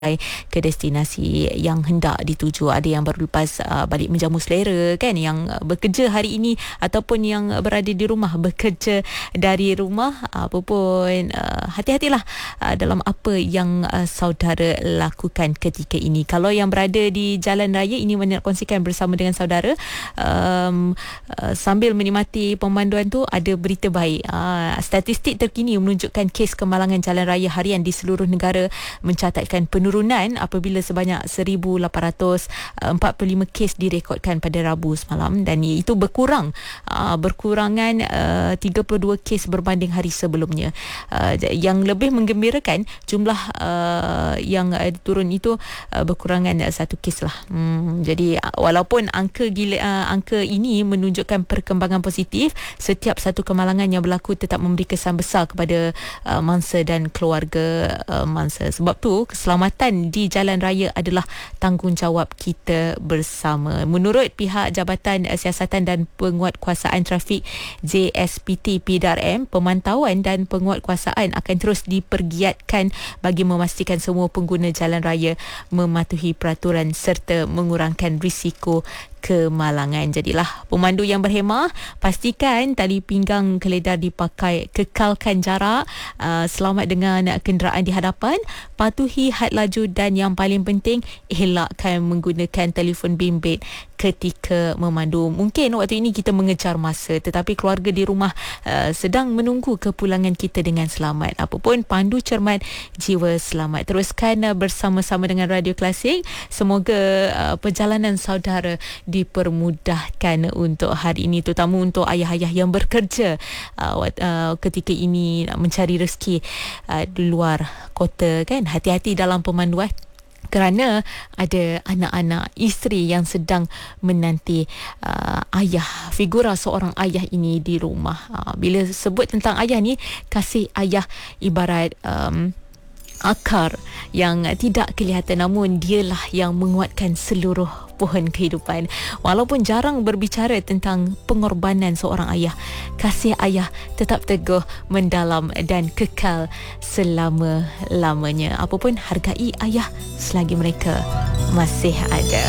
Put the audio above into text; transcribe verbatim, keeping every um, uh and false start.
ke destinasi yang hendak dituju. Ada yang baru lepas uh, balik menjamu selera kan, yang uh, bekerja hari ini ataupun yang uh, berada di rumah bekerja dari rumah. Apa pun uh, hati-hatilah uh, dalam apa yang uh, saudara lakukan ketika ini. Kalau yang berada di jalan raya ini, mana nak kongsikan bersama dengan saudara um, uh, sambil menikmati pemanduan tu, ada berita baik. Uh, statistik terkini menunjukkan kes kemalangan jalan raya harian di seluruh negara mencatatkan penurunan apabila sebanyak seribu lapan ratus empat puluh lima kes direkodkan pada Rabu semalam, dan itu berkurang uh, berkurangan uh, tiga puluh dua kes berbanding hari sebelumnya. Uh, yang lebih menggembirakan, jumlah uh, yang uh, turun itu uh, berkurangan uh, satu kes lah. Hmm, jadi walaupun angka gila, uh, angka ini menunjukkan perkembangan positif, setiap satu kemalangan yang berlaku tetap memberi kesan besar kepada uh, mangsa dan keluarga uh, mangsa. Sebab tu keselamatan di jalan raya adalah tanggungjawab kita bersama. Menurut pihak Jabatan Siasatan dan Penguatkuasaan Trafik J S P T P D R M, pemantauan dan penguatkuasaan akan terus dipergiatkan bagi memastikan semua pengguna jalan raya mematuhi peraturan serta mengurangkan risiko kemalangan. Jadilah pemandu yang berhemah, pastikan tali pinggang keledar dipakai, kekalkan jarak, uh, selamat dengan kenderaan di hadapan, patuhi had laju, dan yang paling penting, elakkan menggunakan telefon bimbit ketika memandu. Mungkin waktu ini kita mengejar masa, tetapi keluarga di rumah uh, sedang menunggu kepulangan kita dengan selamat. Apapun, pandu cermat, jiwa selamat. Teruskan uh, bersama-sama dengan Radio Klasik. Semoga uh, perjalanan saudara dipermudahkan untuk hari ini, terutama untuk ayah-ayah yang bekerja uh, uh, ketika ini nak mencari rezeki uh, di luar kota kan. Hati-hati dalam pemanduan, kerana ada anak-anak, isteri yang sedang menanti uh, ayah, figura seorang ayah ini di rumah. Uh, bila sebut tentang ayah ni, kasih ayah ibarat um, akar yang tidak kelihatan, namun dialah yang menguatkan seluruh pohon kehidupan. Walaupun jarang berbicara tentang pengorbanan seorang ayah, kasih ayah tetap teguh, mendalam dan kekal selama-lamanya. Apapun, hargai ayah selagi mereka masih ada.